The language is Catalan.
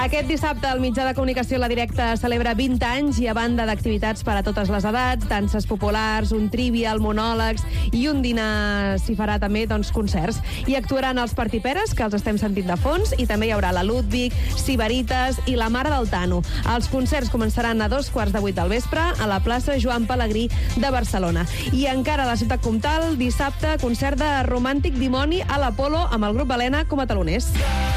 Aquest dissabte el mitjà de comunicació La Directa celebra 20 anys i a banda d'activitats per a totes les edats, danses populars, un trivial, monòlegs i un dinar s'hi farà també concerts. I actuaran els Partiperes, que els estem sentint de fons, i també hi haurà la Ludwig, Sibarites i la Mare del Tano. Els concerts començaran a 7:15 del vespre a la plaça Joan Pelegrí de Barcelona. I encara a la ciutat comtal, dissabte, concert de Romàntic Dimoni a l'Apolo amb el grup Balena com a teloners.